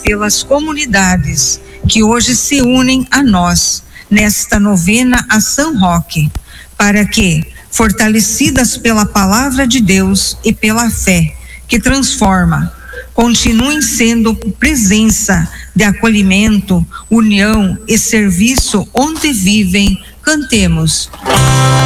pelas comunidades que hoje se unem a nós nesta novena a São Roque, para que, fortalecidas pela palavra de Deus e pela fé que transforma, continuem sendo presença de acolhimento, união e serviço onde vivem. Cantemos.